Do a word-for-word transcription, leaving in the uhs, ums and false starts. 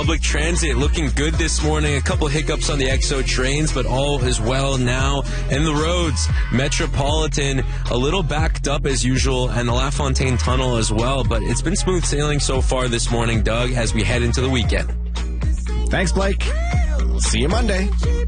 Public transit looking good this morning. A couple hiccups on the X O trains, but all is well now. And the roads, Metropolitan, a little backed up as usual, and the LaFontaine Tunnel as well. But it's been smooth sailing so far this morning, Doug, as we head into the weekend. Thanks, Blake. See you Monday.